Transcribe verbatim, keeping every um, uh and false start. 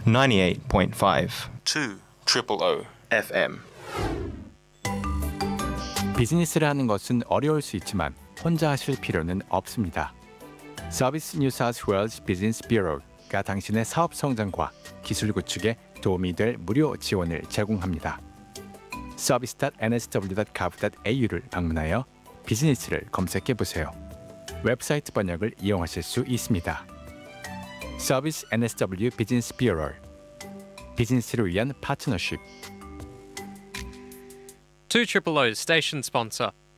ninety-eight point five two triple O 에프엠. 비즈니스를 하는 것은 어려울 수 있지만 혼자 하실 필요는 없습니다. 서비스 뉴 사우스 웨일즈 비즈니스 뷰로가 당신의 사업 성장과 기술 구축에 도움이 될 무료 지원을 제공합니다. 서비스 닷 엔 에스 더블유 닷 가브 닷 에이유를 방문하여 비즈니스를 검색해 보세요. 웹사이트 번역을 이용하실 수 있습니다. 서비스 엔 에스 더블유 비즈니스 뷰로, 비즈니스를 위한 파트너십. two O's station sponsor.